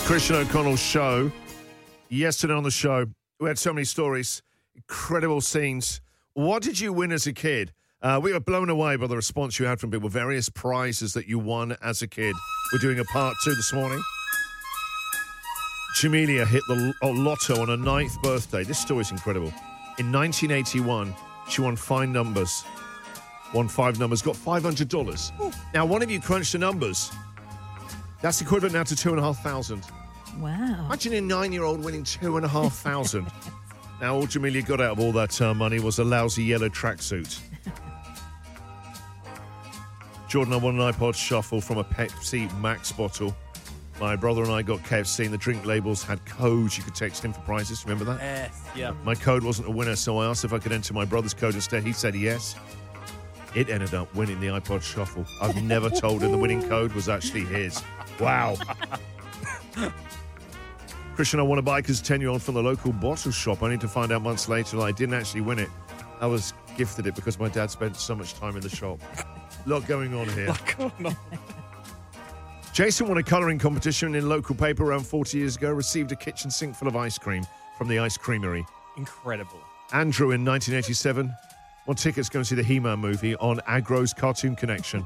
Christian O'Connell's show. Yesterday on the show, we had so many stories, incredible scenes. What did you win as a kid? We were blown away by the response you had from people, various prizes that you won as a kid. We're doing a part 2 this morning. Jamelia hit the lotto on her 9th birthday. This story is incredible. In 1981, she won 5 numbers. Won 5 numbers, got $500. Ooh. Now, one of you crunched the numbers. That's equivalent now to $2,500. Wow. Imagine a 9-year-old winning $2,500. Now, all Jamelia got out of all that money was a lousy yellow tracksuit. Jordan, I won an iPod Shuffle from a Pepsi Max bottle. My brother and I got KFC, and the drink labels had codes you could text in for prizes. Remember that? Yes, yeah. My code wasn't a winner, so I asked if I could enter my brother's code instead. He said yes. It ended up winning the iPod Shuffle. I've never told him the winning code was actually his. Wow. Christian, I won a Biker's 10-year-old from the local bottle shop, only to find out months later that I didn't actually win it. I was gifted it because my dad spent so much time in the shop. A lot going on here. Jason won a colouring competition in local paper around 40 years ago, received a kitchen sink full of ice cream from the Ice Creamery. Incredible. Andrew in 1987 won tickets going to see the He-Man movie on Agro's Cartoon Connection.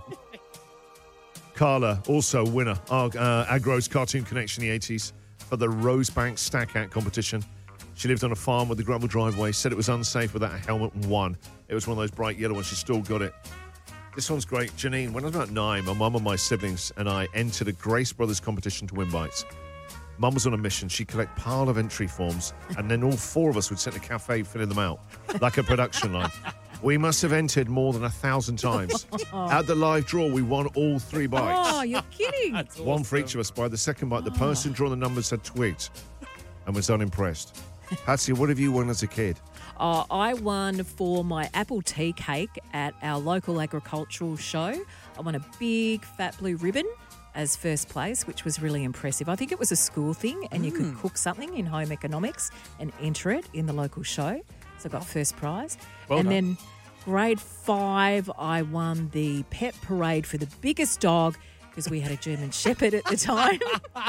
Carla, also winner of Agro's Cartoon Connection in the 80s for the Rosebank Stack Out competition. She lived on a farm with a gravel driveway, said it was unsafe without a helmet, and won. It was one of those bright yellow ones. She still got it. This one's great. Janine, when I was about 9, my mum and my siblings and I entered a Grace Brothers competition to win bikes. Mum was on a mission. She'd collect pile of entry forms, and then all 4 of us would sit in a cafe filling them out, like a production line. We must have entered more than 1,000 times. At the live draw, we won all 3 bikes. Oh, you're kidding. That's One for awesome. each of us. By the second bike, the person drawing the numbers had twigged and was unimpressed. Patsy, what have you won as a kid? I won for my apple tea cake at our local agricultural show. I won a big fat blue ribbon as first place, which was really impressive. I think it was a school thing, and you could cook something in home economics and enter it in the local show. So I got first prize. Well done. Then grade 5, I won the pet parade for the biggest dog because we had a German Shepherd at the time.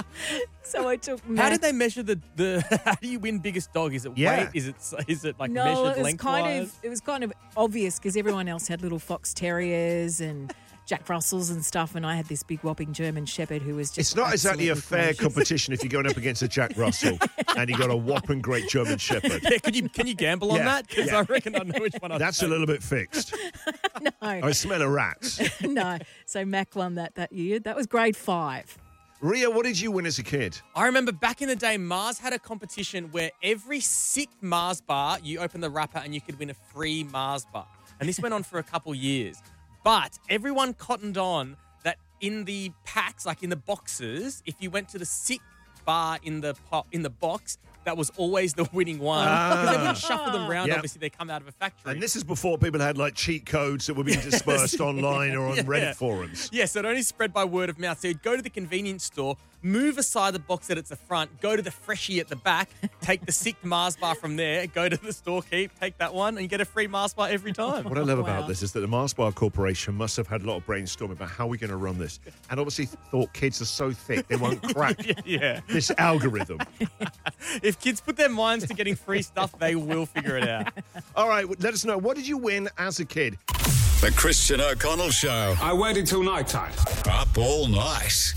So I took How did they measure the how do you win biggest dog? Is it weight? Is it like No, measured it was lengthwise? it was kind of obvious because everyone else had little fox terriers and Jack Russells and stuff, and I had this big whopping German Shepherd who was just It's not exactly a absolutely fair ferocious. competition if you're going up against a Jack Russell and you got a whopping great German Shepherd. Yeah, can you gamble on Yeah, that? Because yeah. I reckon I know which one. That's a little bit fixed. No, I smell a rat. no. So Mac won that year. That was grade 5. Ria, what did you win as a kid? I remember back in the day, Mars had a competition where every 6th Mars bar, you open the wrapper and you could win a free Mars bar. And this went on for a couple years. But everyone cottoned on that in the packs, like in the boxes, if you went to the 6th bar in the box, that was always the winning one. Because they wouldn't shuffle them around. Yep. Obviously, they come out of a factory. And this is before people had like cheat codes that were being dispersed online or on Yeah. Reddit forums. Yeah, so it only spread by word of mouth. So you'd go to the convenience store, move aside the box that's at the front, go to the freshie at the back, take the 6th Mars bar from there, go to the storekeep, take that one, and you get a free Mars bar every time. What I love Wow. about this is that the Mars Bar Corporation must have had a lot of brainstorming about how we're going to run this. And obviously thought kids are so thick they won't crack Yeah. this algorithm. If kids put their minds to getting free stuff, they will figure it out. All right, let us know. What did you win as a kid? The Christian O'Connell Show. I waited till night time. Up all night.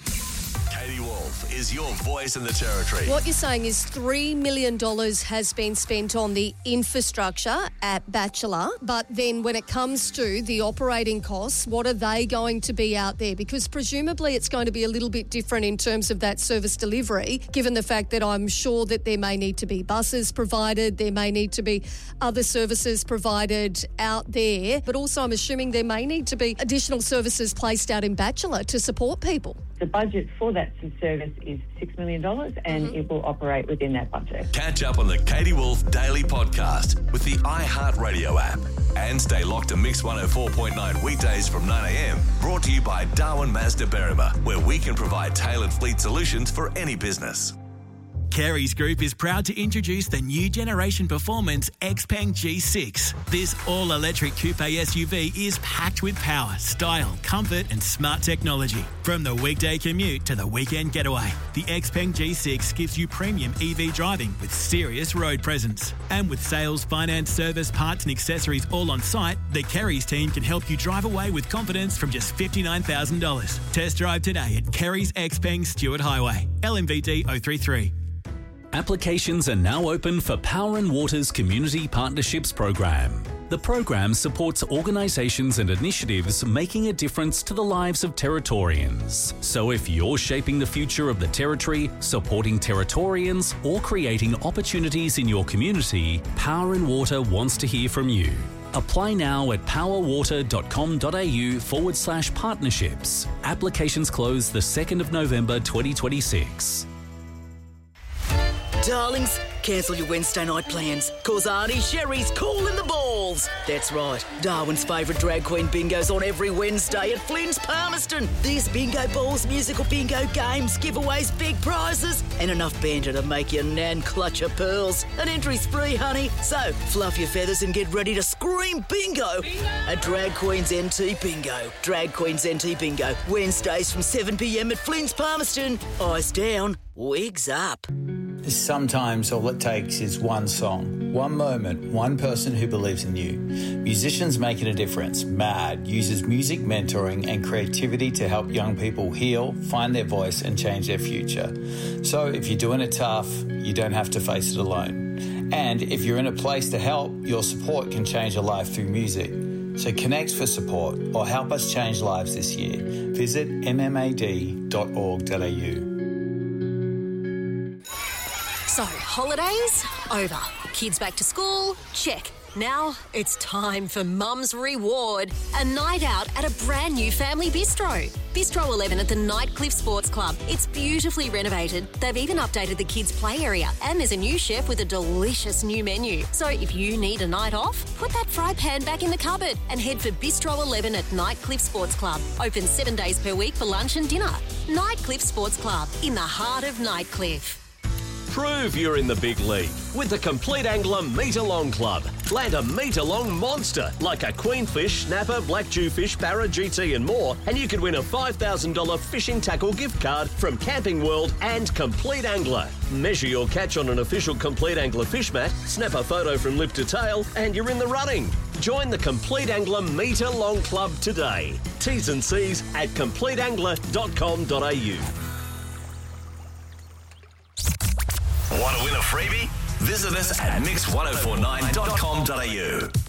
Katie Wolf is your voice in the territory. What you're saying is $3 million has been spent on the infrastructure at Bachelor, but then when it comes to the operating costs, what are they going to be out there? Because presumably it's going to be a little bit different in terms of that service delivery, given the fact that I'm sure that there may need to be buses provided, there may need to be other services provided out there, but also I'm assuming there may need to be additional services placed out in Bachelor to support people. The budget for that service is $6 million and it will operate within that budget. Catch up on the Katie Wolf Daily Podcast with the iHeartRadio app. And stay locked to Mix 104.9 weekdays from 9 a.m. Brought to you by Darwin Mazda Berrima, where we can provide tailored fleet solutions for any business. Carey's Group is proud to introduce the new generation performance Xpeng G6. This all-electric coupe SUV is packed with power, style, comfort and smart technology. From the weekday commute to the weekend getaway, the Xpeng G6 gives you premium EV driving with serious road presence. And with sales, finance, service, parts and accessories all on site, the Carey's team can help you drive away with confidence from just $59,000. Test drive today at Carey's Xpeng Stewart Highway, LMVD 033. Applications are now open for Power and Water's Community Partnerships Program. The program supports organisations and initiatives making a difference to the lives of Territorians. So if you're shaping the future of the Territory, supporting Territorians, or creating opportunities in your community, Power and Water wants to hear from you. Apply now at powerwater.com.au/partnerships. Applications close the 2nd of November 2026. Darlings, cancel your Wednesday night plans, cause Auntie Sherry's calling the balls. That's right, Darwin's favourite drag queen bingo's on every Wednesday at Flynn's Palmerston. There's bingo balls, musical bingo games, giveaways, big prizes, and enough banter to make your nan clutch her pearls. An entry's free, honey, so fluff your feathers and get ready to scream bingo at Drag Queen's NT Bingo. Drag Queen's NT Bingo, Wednesdays from 7 p.m. at Flynn's Palmerston. Eyes down, wigs up. Sometimes all it takes is one song, one moment, one person who believes in you. Musicians Making a Difference, MAD, uses music mentoring and creativity to help young people heal, find their voice and change their future. So if you're doing it tough, you don't have to face it alone. And if you're in a place to help, your support can change a life through music. So connect for support or help us change lives this year. Visit mmad.org.au. So, holidays? Over. Kids back to school? Check. Now it's time for Mum's Reward, a night out at a brand new family bistro. Bistro 11 at the Nightcliff Sports Club. It's beautifully renovated. They've even updated the kids' play area, and there's a new chef with a delicious new menu. So if you need a night off, put that fry pan back in the cupboard and head for Bistro 11 at Nightcliff Sports Club. Open 7 days per week for lunch and dinner. Nightcliff Sports Club, in the heart of Nightcliff. Prove you're in the big league with the Complete Angler Meter-Long Club. Land a meter-long monster like a queenfish, snapper, black jewfish, barra, GT and more, and you could win a $5,000 fishing tackle gift card from Camping World and Complete Angler. Measure your catch on an official Complete Angler fish mat, snap a photo from lip to tail, and you're in the running. Join the Complete Angler Meter-Long Club today. T's and C's at completeangler.com.au. Want to win a freebie? Visit us at mix1049.com.au.